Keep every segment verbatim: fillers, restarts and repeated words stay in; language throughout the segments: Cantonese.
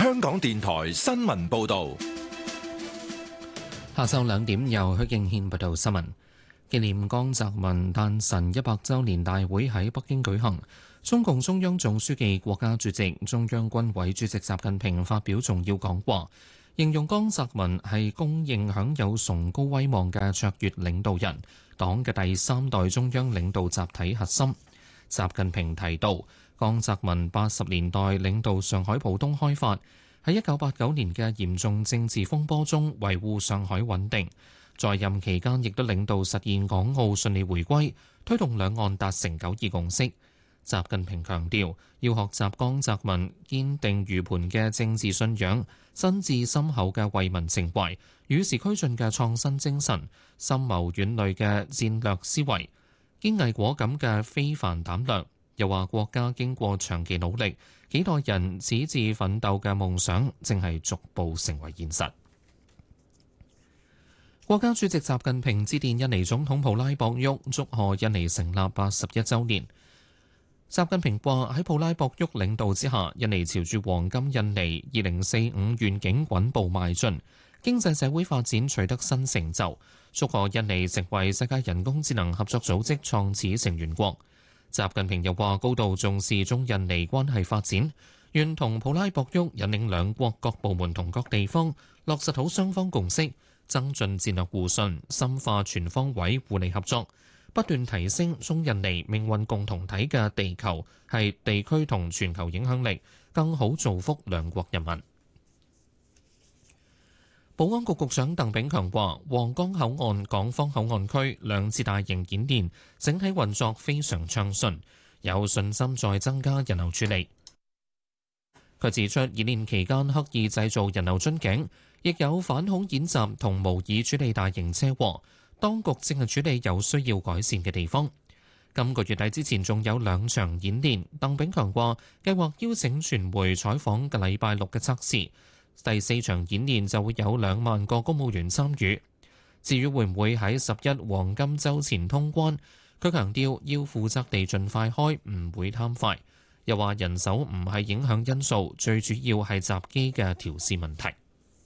香港電台新聞報道。 下晝兩點由許敬軒報道新聞。紀念江澤民誕辰一百週年大會喺北京舉行，中共中央總書記、國家主席、中央軍委主席習近平發表重要講話，形容江澤民係公認享有崇高威望嘅卓越領導人，黨嘅第三代中央領導集體核心。習近平提到，江澤民八十年代領導上海浦東開發，喺一九八九年嘅嚴重政治風波中維護上海穩定，在任期間亦都領導實現港澳順利回歸，推動兩岸達成九二共識。習近平強調，要學習江澤民堅定如磐嘅政治信仰、真摯深厚嘅為民情懷、與時俱進嘅創新精神、深謀遠慮嘅戰略思維、堅毅果敢嘅非凡膽量。又話國家經過長期努力，幾代人矢志奮鬥嘅夢想正係逐步成為現實。國家主席習近平致電印尼總統普拉博沃，祝賀印尼成立八十一週年。習近平話喺普拉博沃領導之下，印尼朝住黃金印尼二零四五願景穩步邁進，經濟社會發展取得新成就，祝賀印尼成為世界人工智能合作組織創始成員國。習近平又話高度重視中印尼關係發展，願同普拉博沃引領兩國各部門同各地方落實好雙方共識，增進戰略互信，深化全方位互利合作，不斷提升中印尼命運共同體嘅地球係地區同全球影響力，更好造福兩國人民。保安局局長鄧炳強話，皇崗口岸、港方口岸區兩次大型演練整體運作非常暢順，有信心再增加人流處理。佢指出，演練期間刻意製造人流樽頸，亦有反恐演習同模擬處理大型車禍，當局正係處理有需要改善嘅地方。今個月底之前仲有兩場演練，鄧炳強話計劃邀請傳媒採訪嘅禮拜六嘅測試。第四場演練就會有兩萬個公務員參與。至於會唔會喺十一黃金週前通關，佢強調要負責地盡快開，唔會貪快。又話人手唔係影響因素，最主要係閘機嘅調試問題。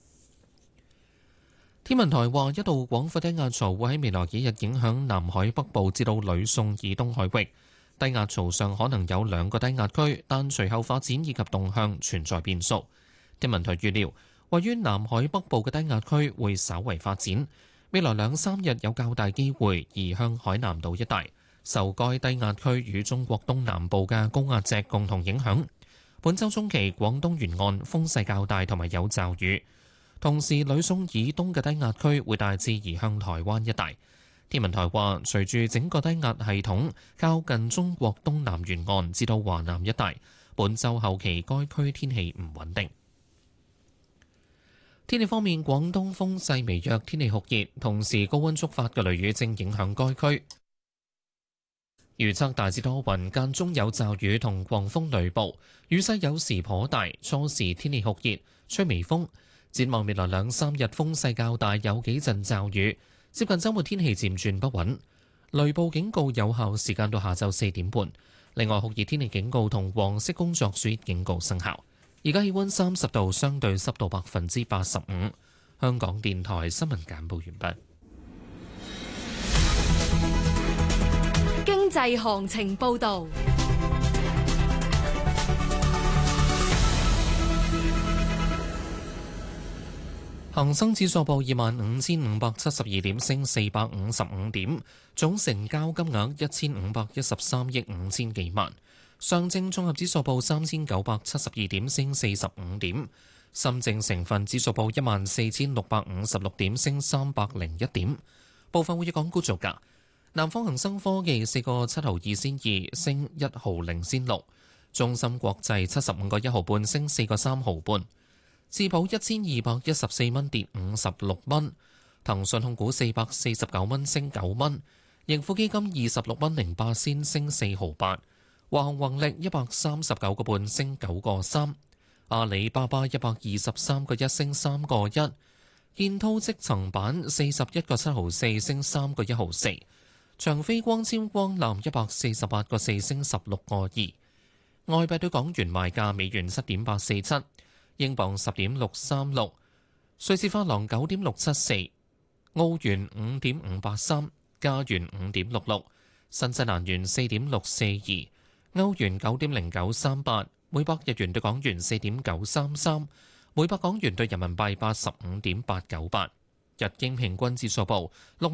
天文台話，一道廣闊低壓槽會喺未來幾日影響南海北部至到呂宋以東海域。低壓槽上可能有兩個低壓區，但隨後發展以及動向存在變數。天文台預料，位於南海北部嘅低壓區會稍為發展，未來兩三日有較大機會移向海南島一帶，受該低壓區與中國東南部嘅高壓脊共同影響。本週中期，廣東沿岸風勢較大同埋有驟雨，同時呂宋以東嘅低壓區會大致移向台灣一帶。天文台話，隨住整個低壓系統靠近中國東南沿岸至到華南一帶，本週後期該區天氣唔穩定。天氣方面，廣東風勢微弱，天氣酷熱，同時高溫觸發嘅雷雨正影響該區。預測大致多雲，間中有驟雨同狂風雷暴，雨勢有時頗大，初時天氣酷熱，吹微風。展望未來兩三日風勢較大，有幾陣驟雨。接近週末天氣漸轉不穩，雷暴警告有效時間到下晝四點半。另外，酷熱天氣警告同黃色工作暑熱警告生效。而家氣溫三十度，相對濕度百分之八十五。香港電台新聞簡報完畢。 經濟行情報導， 恒生指數報二萬五千五百七十二點，升四百五十五點，總成交金額一千五百一十三億五千幾萬。上證綜合指數報三千九百七十二點，升四十五點。深證成分指數報一萬四千六百五十六點，升三百零一點。部分會議港股造價：南方恒生科技四個七毫二仙二，升一毫零仙六；中芯國際七十五個一毫半，升四個三毫半；智保一千二百一十四蚊，跌五十六蚊；騰訊控股四百四十九蚊，升九蚊；盈富基金二十六蚊零八仙，升四毫八。華虹宏力一百三十九個半，升九個三，阿里巴巴一百二十三個一，升三個一，建滔積層板四十一個七毫四，升三個一毫四，長飛光纖光纜一百四十八個四，升十六個二。外幣對港元賣價：美元七點八四七， 英鎊十點六三六，瑞士法郎九點六七四，澳元五點五八三，加元五點六六，新西蘭元四點六四二，歐元九點零九三八，每百日元對港元四點九三三，每百港元對人民幣八十五點八九八，日經平均指數報六